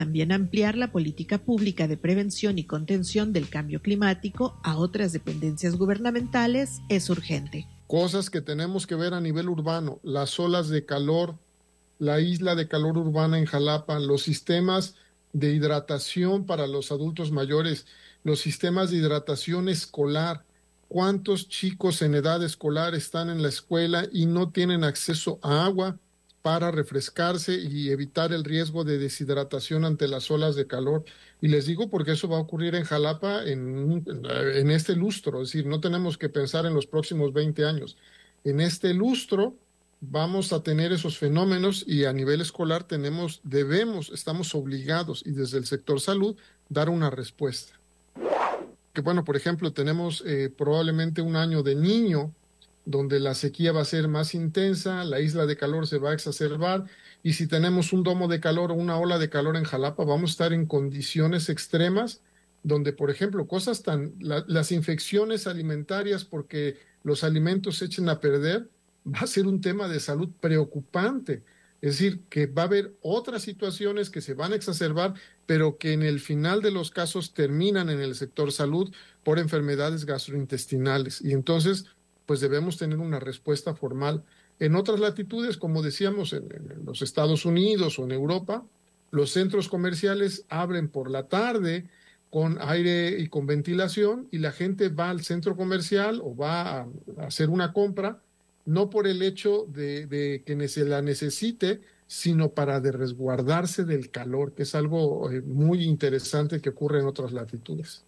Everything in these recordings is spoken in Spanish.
También ampliar la política pública de prevención y contención del cambio climático a otras dependencias gubernamentales es urgente. Cosas que tenemos que ver a nivel urbano, las olas de calor, la isla de calor urbana en Jalapa, los sistemas de hidratación para los adultos mayores, los sistemas de hidratación escolar. ¿Cuántos chicos en edad escolar están en la escuela y no tienen acceso a agua para refrescarse y evitar el riesgo de deshidratación ante las olas de calor? Y les digo porque eso va a ocurrir en Jalapa en este lustro, es decir, no tenemos que pensar en los próximos 20 años. En este lustro vamos a tener esos fenómenos y a nivel escolar estamos obligados y desde el sector salud dar una respuesta. Que bueno, por ejemplo, tenemos probablemente un año de Niño, donde la sequía va a ser más intensa, la isla de calor se va a exacerbar, y si tenemos un domo de calor o una ola de calor en Jalapa, vamos a estar en condiciones extremas, donde, por ejemplo, las infecciones alimentarias, porque los alimentos se echen a perder, va a ser un tema de salud preocupante. Es decir, que va a haber otras situaciones que se van a exacerbar, pero que en el final de los casos terminan en el sector salud por enfermedades gastrointestinales. Y entonces, pues debemos tener una respuesta formal. En otras latitudes, como decíamos, en los Estados Unidos o en Europa, los centros comerciales abren por la tarde con aire y con ventilación, y la gente va al centro comercial o va a hacer una compra, no por el hecho de que se la necesite, sino para de resguardarse del calor, que es algo muy interesante que ocurre en otras latitudes.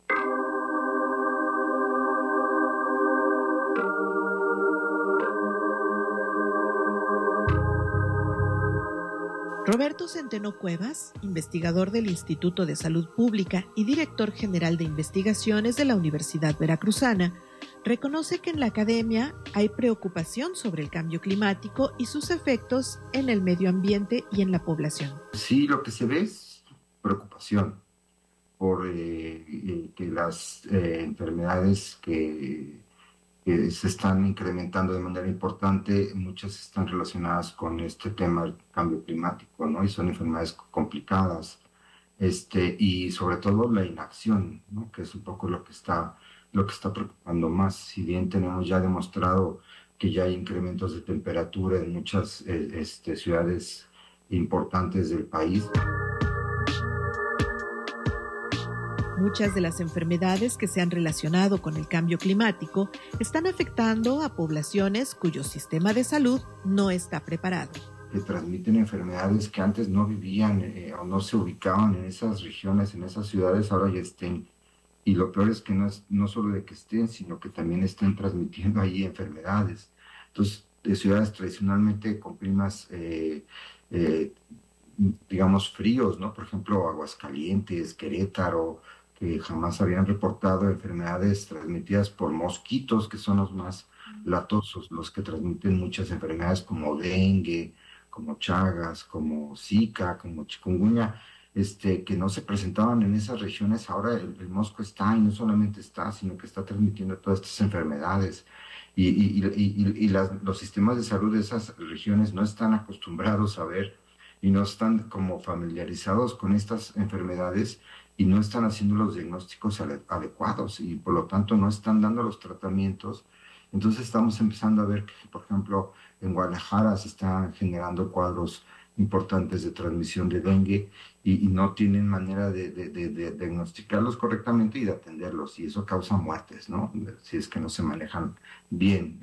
Roberto Centeno Cuevas, investigador del Instituto de Salud Pública y director general de investigaciones de la Universidad Veracruzana, reconoce que en la academia hay preocupación sobre el cambio climático y sus efectos en el medio ambiente y en la población. Sí, lo que se ve es preocupación por que las enfermedades que se están incrementando de manera importante, muchas están relacionadas con este tema del cambio climático, ¿no? Y son enfermedades complicadas, y sobre todo la inacción, ¿no? Que es un poco lo que está preocupando más. Si bien tenemos ya demostrado que ya hay incrementos de temperatura en muchas ciudades importantes del país. Muchas de las enfermedades que se han relacionado con el cambio climático están afectando a poblaciones cuyo sistema de salud no está preparado. Que transmiten enfermedades que antes no vivían o no se ubicaban en esas regiones, en esas ciudades, ahora ya estén. Y lo peor es que no solo de que estén, sino que también estén transmitiendo ahí enfermedades. Entonces, de ciudades tradicionalmente con climas, digamos, fríos, ¿no? Por ejemplo, Aguascalientes, Querétaro, que jamás habían reportado enfermedades transmitidas por mosquitos, que son los más latosos, los que transmiten muchas enfermedades como dengue, como Chagas, como Zika, como chikungunya, que no se presentaban en esas regiones. Ahora el mosco está, y no solamente está, sino que está transmitiendo todas estas enfermedades. Los sistemas de salud de esas regiones no están acostumbrados a ver y no están como familiarizados con estas enfermedades y no están haciendo los diagnósticos adecuados y por lo tanto no están dando los tratamientos. Entonces estamos empezando a ver que, por ejemplo, en Guadalajara se están generando cuadros importantes de transmisión de dengue y no tienen manera de diagnosticarlos correctamente y de atenderlos, y eso causa muertes, ¿no? Si es que no se manejan bien,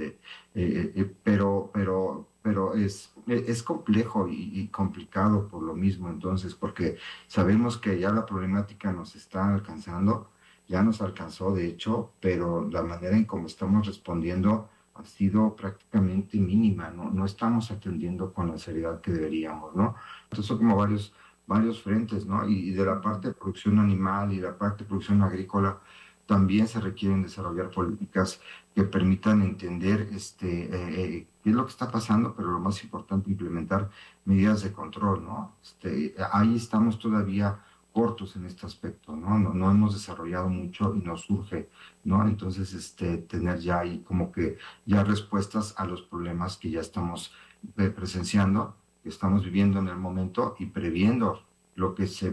pero es complejo y complicado por lo mismo, entonces, porque sabemos que ya la problemática nos está alcanzando, ya nos alcanzó de hecho, pero la manera en cómo estamos respondiendo ha sido prácticamente mínima, ¿no? No estamos atendiendo con la seriedad que deberíamos, ¿no? Entonces son como varios frentes, ¿no? Y de la parte de producción animal y la parte de producción agrícola también se requieren desarrollar políticas que permitan entender qué es lo que está pasando, pero lo más importante, implementar medidas de control, ¿no? Ahí estamos todavía cortos en este aspecto, ¿no? No hemos desarrollado mucho y nos surge, ¿no? Entonces, tener ya ahí como que ya respuestas a los problemas que ya estamos presenciando, que estamos viviendo en el momento y previendo lo que se